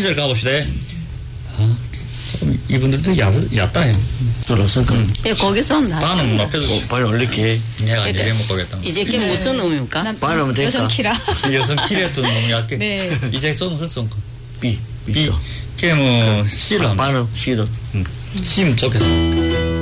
2절 가봅시다. 아, 좀 이분들도 얕다. 들었을까? 예, 거기서 나왔어요. 반은 앞에서 빨리 올릴게. 내가 이래 못 가겠다. 이제 그게 무슨 의미입니까? 빨리면 될까? 여성 키라. 여성 키랬던 놈이 약게. 네. 이제 좀. B. B. 걔 뭐 C로 하면 빠른 C로. C 면 좋겠어.